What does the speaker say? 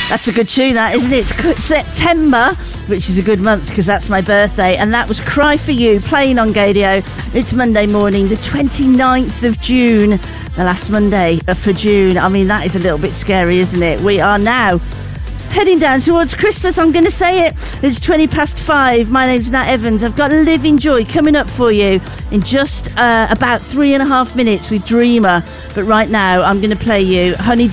That's a good tune, that, isn't it? It's September, which is a good month because that's my birthday, and that was Cry For You, playing on Gaydio. It's Monday morning, the 29th of June, the last Monday for June. I mean, that is a little bit scary, isn't it? We are now heading down towards Christmas, I'm going to say it. It's 5:20. My name's Nat Evans. I've got Living Joy coming up for you in just about 3.5 minutes with Dreamer. But right now, I'm going to play you Honey